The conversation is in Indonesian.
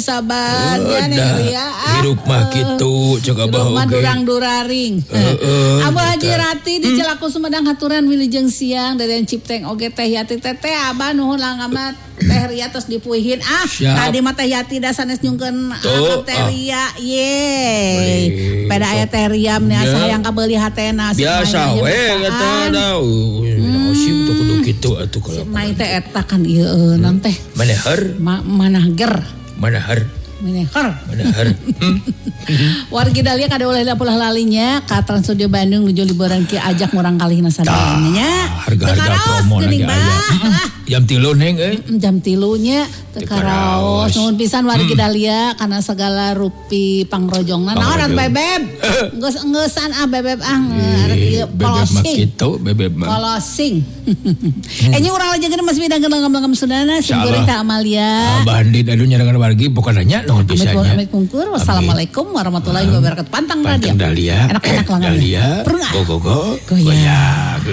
sabarnya Neng Ria. Hirup mah kitu coba bae. Rumah durang-duraring. Abah Haji Rati di Cilaku Sumedang haturan wilujeng siang dari Cipteng oge Teh Yati teteh abah nuhun langamat Teh Ria terus dipuihin. Tadi mah Teh Yati da sanes nyungkeun Teh Ria. Ye. Pada aya Teh Ria meni sayang kabeuli hatena. Biasa we eta da. Sih untuk kudu kitu atuh kalau. Mai teh eta kan ieu naon teh. Manehar. Manahger. Manehar. Wargi Dahlia kada oleh pulah lalinya ka Trans Studio Bandung nuju liburan ki ajak murang kalihna sadayana nya. Harga-harga promo lagi aya. Jam 3 Neng Jam 3 nya teu karaos. Nuhun pisan wargi Dahlia kana segala rupi pangrojongna. Naon Bebeb? Geus-geusan Bebeb arek ieu polosing. Kitu Bebeb mah. Polosing. Nya urang lajengeun Mas Bidang geulangam sudana simkuring ka Amalia. Abah Andin anu nyarangan wargi bukan hanya nuhun pisannya. Amit kungkur. Wassalamualaikum warahmatullahi wabarakatuh. Pantang Radio. Dahlia. Enak-enak langan. Dahlia. Go. Goyang.